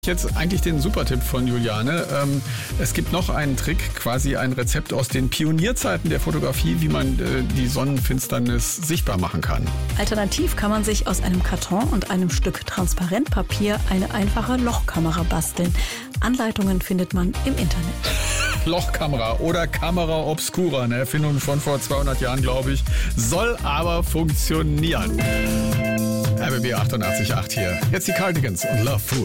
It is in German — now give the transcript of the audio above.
Jetzt eigentlich den Supertipp von Juliane. Es gibt noch einen Trick, quasi ein Rezept aus den Pionierzeiten der Fotografie, wie man die Sonnenfinsternis sichtbar machen kann. Alternativ kann man sich aus einem Karton und einem Stück Transparentpapier eine einfache Lochkamera basteln. Anleitungen findet man im Internet. Lochkamera oder Camera Obscura, eine Erfindung von vor 200 Jahren, glaube ich, soll aber funktionieren. RBB 88.8 hier. Jetzt die Cardigans und Love Food.